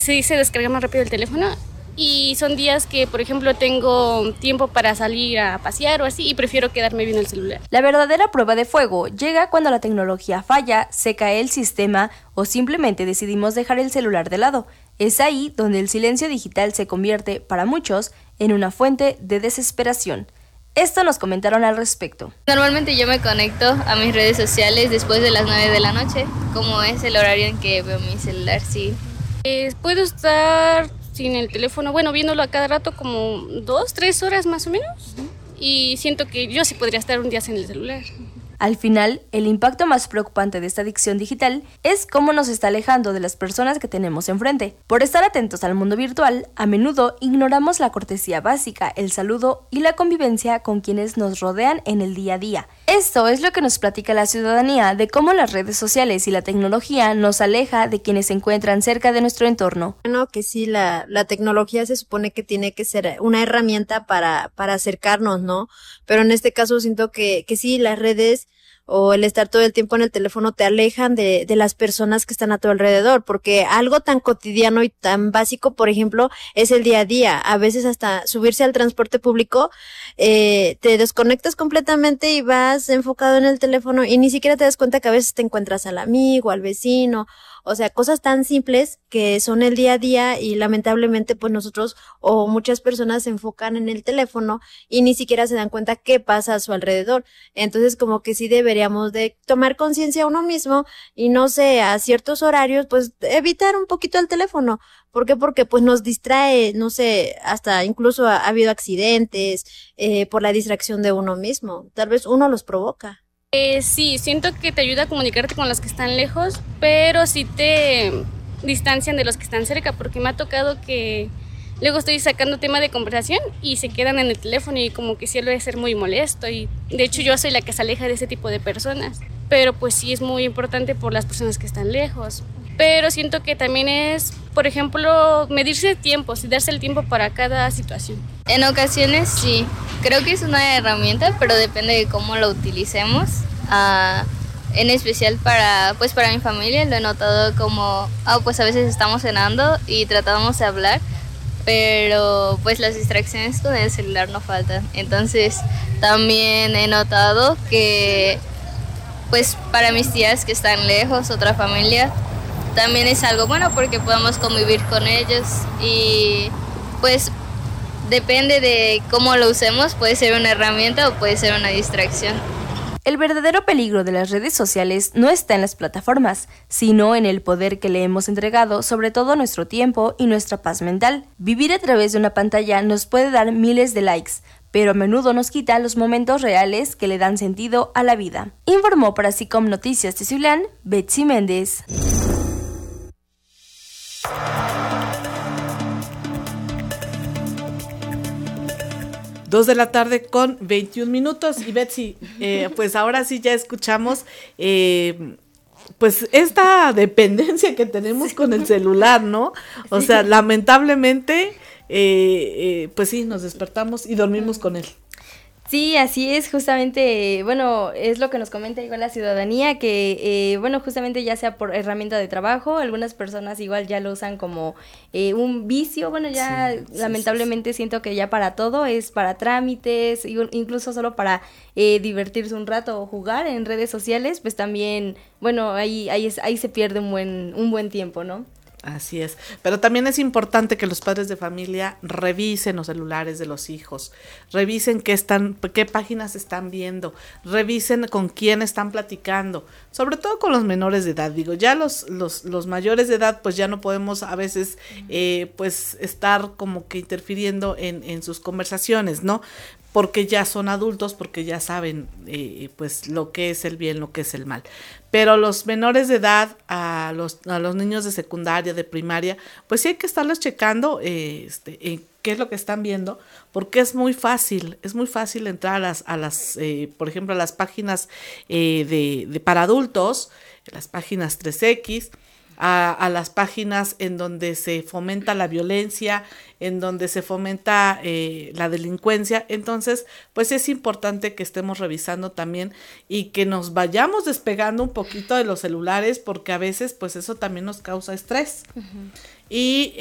Sí, se descarga más rápido el teléfono y son días que, por ejemplo, tengo tiempo para salir a pasear o así y prefiero quedarme viendo el celular. La verdadera prueba de fuego llega cuando la tecnología falla, se cae el sistema o simplemente decidimos dejar el celular de lado. Es ahí donde el silencio digital se convierte, para muchos, en una fuente de desesperación. Esto nos comentaron al respecto. Normalmente yo me conecto a mis redes sociales después de las 9 de la noche, como es el horario en que veo mi celular, sí. Puedo estar sin el teléfono, bueno, viéndolo a cada rato como 2, 3 horas más o menos. Y siento que yo sí podría estar un día sin el celular. Al final, el impacto más preocupante de esta adicción digital es cómo nos está alejando de las personas que tenemos enfrente. Por estar atentos al mundo virtual, a menudo ignoramos la cortesía básica, el saludo y la convivencia con quienes nos rodean en el día a día. Esto es lo que nos platica la ciudadanía de cómo las redes sociales y la tecnología nos aleja de quienes se encuentran cerca de nuestro entorno. Bueno, que sí, la tecnología se supone que tiene que ser una herramienta para acercarnos, ¿no? Pero en este caso siento que sí, las redes o el estar todo el tiempo en el teléfono te alejan de las personas que están a tu alrededor, porque algo tan cotidiano y tan básico, por ejemplo, es el día a día. A veces hasta subirse al transporte público, te desconectas completamente y vas enfocado en el teléfono y ni siquiera te das cuenta que a veces te encuentras al amigo, al vecino. O sea, cosas tan simples que son el día a día y lamentablemente pues nosotros o muchas personas se enfocan en el teléfono y ni siquiera se dan cuenta qué pasa a su alrededor. Entonces como que sí deberíamos de tomar conciencia uno mismo y no sé, a ciertos horarios pues evitar un poquito el teléfono. ¿Por qué? Porque pues nos distrae, no sé, hasta incluso ha habido accidentes por la distracción de uno mismo. Tal vez uno los provoca. Sí, siento que te ayuda a comunicarte con los que están lejos, pero sí te distancian de los que están cerca, porque me ha tocado que luego estoy sacando tema de conversación y se quedan en el teléfono y como que suele ser muy molesto y de hecho yo soy la que se aleja de ese tipo de personas, pero pues sí es muy importante por las personas que están lejos. Pero siento que también es, por ejemplo, medirse tiempos y darse el tiempo para cada situación. En ocasiones sí, creo que es una herramienta, pero depende de cómo lo utilicemos. En especial para mi familia lo he notado como, pues a veces estamos cenando y tratamos de hablar, pero pues las distracciones con el celular no faltan. Entonces también he notado que pues para mis tías que están lejos, otra familia, también es algo bueno porque podemos convivir con ellos y pues depende de cómo lo usemos, puede ser una herramienta o puede ser una distracción. El verdadero peligro de las redes sociales no está en las plataformas, sino en el poder que le hemos entregado sobre todo nuestro tiempo y nuestra paz mental. Vivir a través de una pantalla nos puede dar miles de likes, pero a menudo nos quita los momentos reales que le dan sentido a la vida. Informó para SICOM Noticias de Ciulán, Betsy Méndez. 2:21 p.m. Y Betsy, pues ahora sí ya escuchamos pues esta dependencia que tenemos con el celular, ¿no? O sea, lamentablemente, pues sí, nos despertamos y dormimos con él. Sí, así es, justamente, bueno, es lo que nos comenta igual la ciudadanía, que, bueno, justamente ya sea por herramienta de trabajo, algunas personas igual ya lo usan como un vicio, bueno, ya lamentablemente siento que ya para todo es para trámites, incluso solo para divertirse un rato o jugar en redes sociales, pues también, bueno, ahí se pierde un buen tiempo, ¿no? Así es, pero también es importante que los padres de familia revisen los celulares de los hijos, revisen qué páginas están viendo, revisen con quién están platicando, sobre todo con los menores de edad. Digo, ya los mayores de edad pues ya no podemos a veces pues estar como que interfiriendo en sus conversaciones, ¿no? Porque ya son adultos, porque ya saben pues lo que es el bien, lo que es el mal. Pero los menores de edad, a los niños de secundaria, de primaria, pues sí hay que estarlos checando qué es lo que están viendo, porque es muy fácil entrar a las por ejemplo, a las páginas para adultos, las páginas 3X, a las páginas en donde se fomenta la violencia, en donde se fomenta la delincuencia. Entonces, pues es importante que estemos revisando también y que nos vayamos despegando un poquito de los celulares, porque a veces pues eso también nos causa estrés. Y